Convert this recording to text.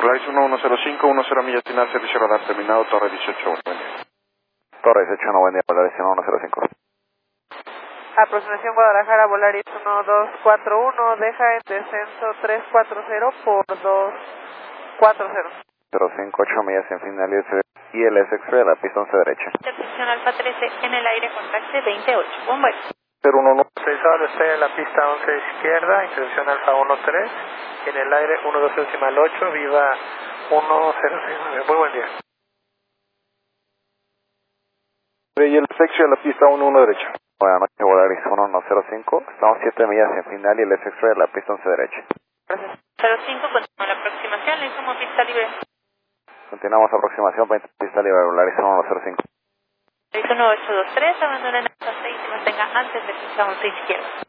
Volaris 1105, 10 millas final, servicio radar terminado, Torre 18, buen día. Torre 18, buen día, Volaris 1105. Aproximación Guadalajara, Volaris 1241, deja en descenso 340 por 240. 05, 8 millas en final y el SX de la pista 11 derecha. Intercepción Alfa 13 en el aire, contacte 28, buen vuelo. 011. 6 estoy en la pista 11 izquierda, intercepción Alfa 13, en el aire 12 decimal 8, viva 1069, muy buen día. Y el SX de la pista 11 derecha. Buenas noches, Volaris 1105, estamos 7 millas en final y el SX de la pista 11 derecha. Gracias. 05, continúa la aproximación, le informo pista libre. Continuamos aproximación, pista libre, Volaris 1105. 1823, abandonen hasta 6 y mantenga antes de pista 11 izquierda.